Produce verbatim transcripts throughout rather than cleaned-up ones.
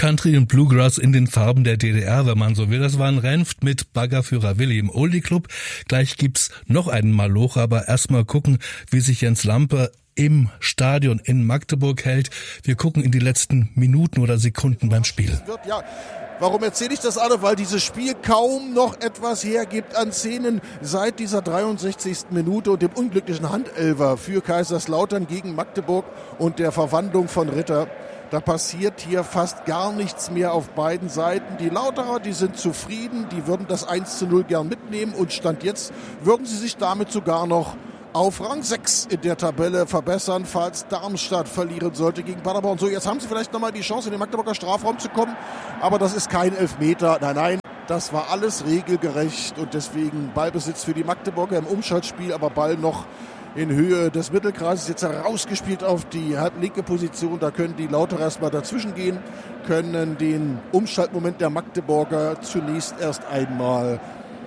Country und Bluegrass in den Farben der D D R, wenn man so will. Das war ein Renft mit Baggerführer Willi im Oldie Club. Gleich gibt's noch einen Malocher, aber erstmal gucken, wie sich Jens Lampe im Stadion in Magdeburg hält. Wir gucken in die letzten Minuten oder Sekunden beim Spiel. Ja. Warum erzähle ich das alle? Weil dieses Spiel kaum noch etwas hergibt an Szenen seit dieser dreiundsechzigsten Minute und dem unglücklichen Handelfer für Kaiserslautern gegen Magdeburg und der Verwandlung von Ritter. Da passiert hier fast gar nichts mehr auf beiden Seiten. Die Lauterer, die sind zufrieden, die würden das eins zu null gern mitnehmen und Stand jetzt würden sie sich damit sogar noch auf Rang sechs in der Tabelle verbessern, falls Darmstadt verlieren sollte gegen Paderborn. So, jetzt haben sie vielleicht nochmal die Chance, in den Magdeburger Strafraum zu kommen, aber das ist kein Elfmeter. Nein, nein, das war alles regelgerecht und deswegen Ballbesitz für die Magdeburger im Umschaltspiel, aber Ball noch in Höhe des Mittelkreises, jetzt herausgespielt auf die halblinke Position. Da können die Lauterer erstmal dazwischen gehen, können den Umschaltmoment der Magdeburger zunächst erst einmal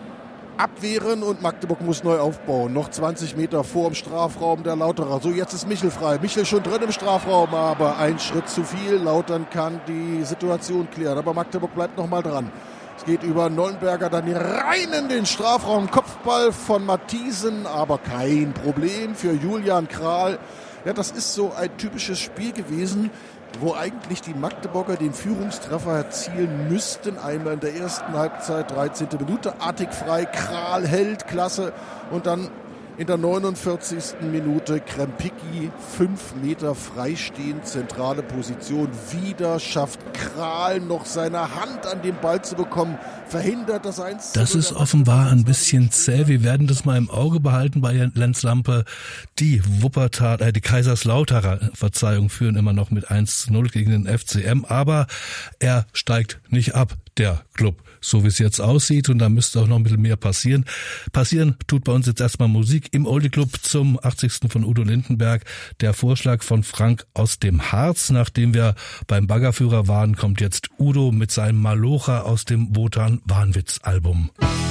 abwehren und Magdeburg muss neu aufbauen. Noch zwanzig Meter vor dem Strafraum der Lauterer. So, jetzt ist Michel frei. Michel schon drin im Strafraum, aber ein Schritt zu viel. Lautern kann die Situation klären, aber Magdeburg bleibt noch mal dran. Es geht über Nollenberger dann rein in den Strafraum. Kopfball von Mathiesen, aber kein Problem für Julian Kral. Ja, das ist so ein typisches Spiel gewesen, wo eigentlich die Magdeburger den Führungstreffer erzielen müssten. Einmal in der ersten Halbzeit, dreizehnte Minute, artig frei, Kral hält, klasse. Und dann in der neunundvierzigsten Minute Krempicki, fünf Meter freistehend, zentrale Position. Wieder schafft Kral noch seine Hand an den Ball zu bekommen, verhindert das eins zu null. Das ist offenbar ein bisschen zäh. Wir werden das mal im Auge behalten bei Jens Lampe. Die Wuppertal, äh, die Kaiserslauterer, Verzeihung, führen immer noch mit eins zu null gegen den F C M, aber er steigt nicht ab, der Club, so wie es jetzt aussieht, und da müsste auch noch ein bisschen mehr passieren. Passieren tut bei uns jetzt erstmal Musik im Oldie Club zum achtzigsten von Udo Lindenberg. Der Vorschlag von Frank aus dem Harz. Nachdem wir beim Baggerführer waren, kommt jetzt Udo mit seinem Malocher aus dem Wotan Wahnwitz Album.